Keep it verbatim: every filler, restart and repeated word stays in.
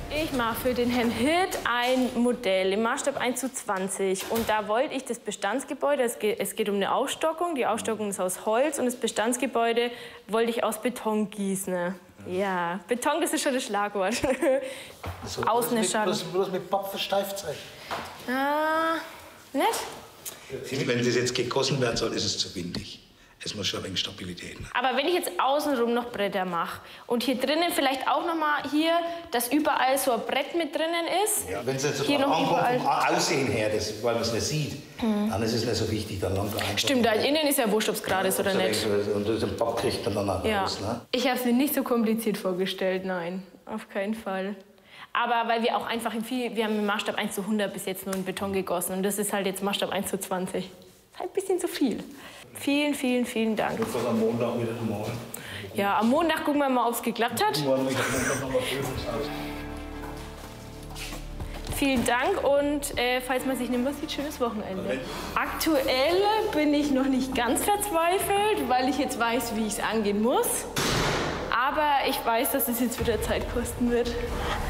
Ich mache für den Herrn Hirt ein Modell im Maßstab eins zu zwanzig. Und da wollte ich das Bestandsgebäude, es geht, es geht um eine Ausstockung, die Ausstockung ist aus Holz und das Bestandsgebäude wollte ich aus Beton gießen. Ja, Beton, das ist schon das Schlagwort. So, Außen bloß ist mit, schon. bloß, bloß mit Papp versteift sein. Ah, nett? Wenn das jetzt gegossen werden soll, ist es zu windig. Es muss schon ein wenig Stabilität haben. Aber wenn ich jetzt außenrum noch Bretter mache und hier drinnen vielleicht auch noch mal hier, dass überall so ein Brett mit drinnen ist. Ja, wenn es jetzt hier so noch ankommt überall. vom Aussehen her, das, weil man es nicht sieht, mhm. dann ist es nicht so wichtig. Dann langt einfach. Stimmt, da innen ist ja wurscht, ob es gerade ist oder nicht. Und den Papp kriegt man dann auch Ja. raus. Ne? Ich habe es mir nicht so kompliziert vorgestellt, nein, auf keinen Fall. Aber weil wir auch einfach in viel, wir haben im Maßstab eins zu hundert bis jetzt nur in Beton gegossen und das ist halt jetzt Maßstab eins zu zwanzig. Das ist halt ein bisschen zu viel. Vielen, vielen, vielen Dank. Ich muss am Montag wieder morgen. Ja, am Montag gucken wir mal, ob es geklappt hat. Morgen ich am Montag noch mal Prüfungsaus. Vielen Dank und äh, falls man sich nicht mehr sieht, schönes Wochenende. Aktuell bin ich noch nicht ganz verzweifelt, weil ich jetzt weiß, wie ich es angehen muss. Aber ich weiß, dass es jetzt wieder Zeit kosten wird.